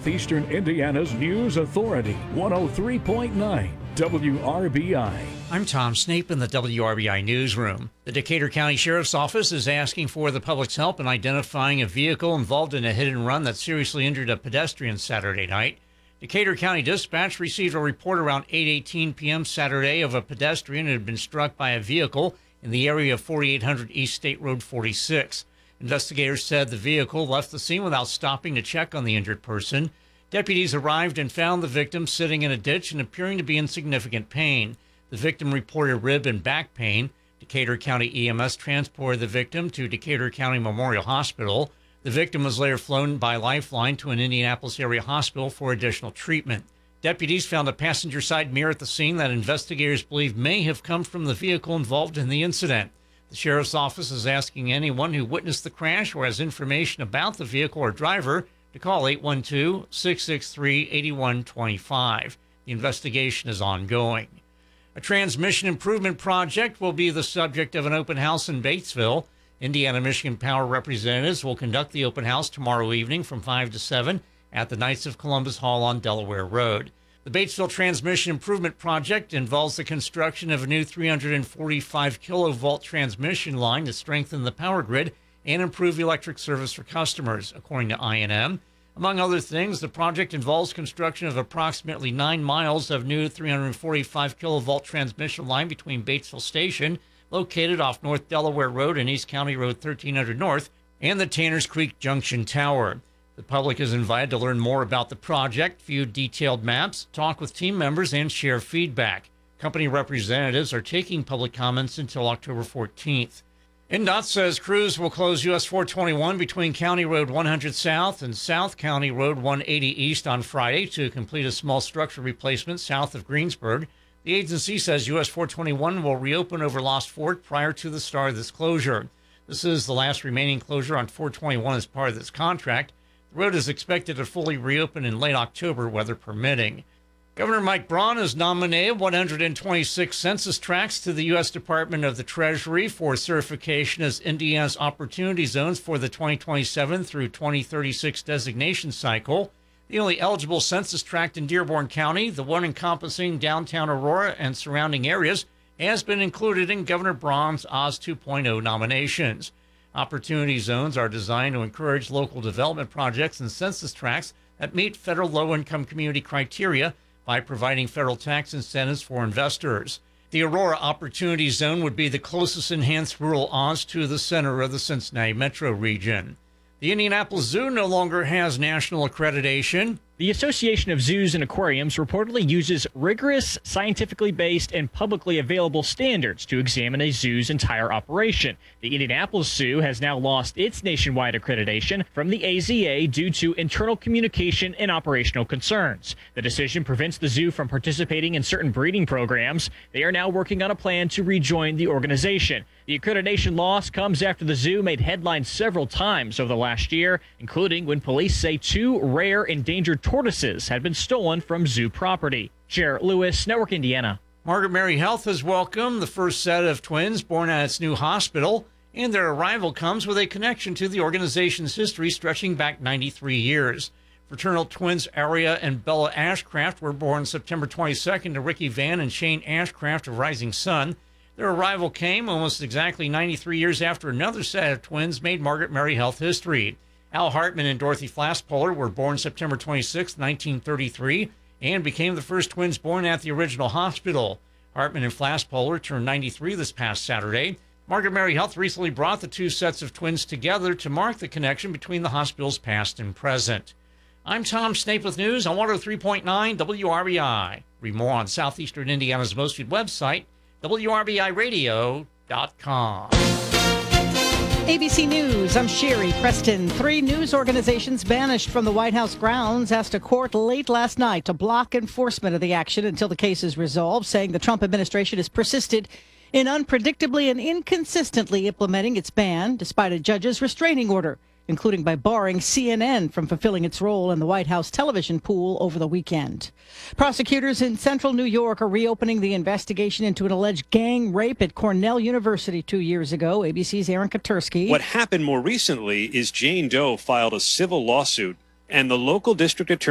Southeastern Indiana's News Authority, 103.9 WRBI. I'm Tom Snape in the WRBI Newsroom. The Decatur County Sheriff's Office is asking for the public's help in identifying a vehicle involved in a hit and run that seriously injured a pedestrian Saturday night. Decatur County Dispatch received a report around 8:18 p.m. Saturday of a pedestrian who had been struck by a vehicle in the area of 4800 East State Road 46. Investigators said the vehicle left the scene without stopping to check on the injured person. Deputies arrived and found the victim sitting in a ditch and appearing to be in significant pain. The victim reported rib and back pain. Decatur County EMS transported the victim to Decatur County Memorial Hospital. The victim was later flown by Lifeline to an Indianapolis area hospital for additional treatment. Deputies found a passenger side mirror at the scene that investigators believe may have come from the vehicle involved in the incident. The Sheriff's Office is asking anyone who witnessed the crash or has information about the vehicle or driver to call 812-663-8125. The investigation is ongoing. A transmission improvement project will be the subject of an open house in Batesville. Indiana-Michigan Power representatives will conduct the open house tomorrow evening from 5 to 7 at the Knights of Columbus Hall on Delaware Road. The Batesville Transmission Improvement Project involves the construction of a new 345 kilovolt transmission line to strengthen the power grid and improve electric service for customers, according to I&M. Among other things, the project involves construction of approximately 9 miles of new 345 kilovolt transmission line between Batesville Station, located off North Delaware Road and East County Road 1300 North, and the Tanners Creek Junction Tower. The public is invited to learn more about the project, view detailed maps, talk with team members, and share feedback. Company representatives are taking public comments until October 14th. INDOT says crews will close US 421 between County Road 100 South and South County Road 180 East on Friday to complete a small structure replacement south of Greensburg. The agency says US 421 will reopen over Lost Fork prior to the start of this closure. This is the last remaining closure on 421 as part of this contract. The road is expected to fully reopen in late October, weather permitting. Governor Mike Braun has nominated 126 census tracts to the U.S. Department of the Treasury for certification as Indiana's Opportunity Zones for the 2027 through 2036 designation cycle. The only eligible census tract in Dearborn County, the one encompassing downtown Aurora and surrounding areas, has been included in Governor Braun's Oz 2.0 nominations. Opportunity zones are designed to encourage local development projects and census tracts that meet federal low-income community criteria by providing federal tax incentives for investors. The Aurora Opportunity Zone would be the closest enhanced rural Oz to the center of the Cincinnati metro region. The Indianapolis Zoo no longer has national accreditation. The Association of Zoos and Aquariums reportedly uses rigorous, scientifically based, and publicly available standards to examine a zoo's entire operation. The Indianapolis Zoo has now lost its nationwide accreditation from the AZA due to internal communication and operational concerns. The decision prevents the zoo from participating in certain breeding programs. They are now working on a plan to rejoin the organization. The accreditation loss comes after the zoo made headlines several times over the last year, including when police say 2 rare endangered tortoises had been stolen from zoo property. Jarrett Lewis, Network Indiana. Margaret Mary Health has welcomed the first set of twins born at its new hospital, and their arrival comes with a connection to the organization's history stretching back 93 years. Fraternal twins Aria and Bella Ashcraft were born September 22nd to Ricky Van and Shane Ashcraft of Rising Sun. Their arrival came almost exactly 93 years after another set of twins made Margaret Mary Health history. Al Hartman and Dorothy Flaspohler were born September 26, 1933, and became the first twins born at the original hospital. Hartman and Flaspohler turned 93 this past Saturday. Margaret Mary Health recently brought the 2 sets of twins together to mark the connection between the hospital's past and present. I'm Tom Snape with news on 103.9 WRBI. Read more on Southeastern Indiana's most viewed website, WRBIRadio.com. ABC News, I'm Sherry Preston. 3 news organizations banished from the White House grounds asked a court late last night to block enforcement of the action until the case is resolved, saying the Trump administration has persisted in unpredictably and inconsistently implementing its ban despite a judge's restraining order, including by barring CNN from fulfilling its role in the White House television pool over the weekend. Prosecutors in central New York are reopening the investigation into an alleged gang rape at Cornell University 2 years ago. ABC's Aaron Katursky. What happened more recently is Jane Doe filed a civil lawsuit, and the local district attorney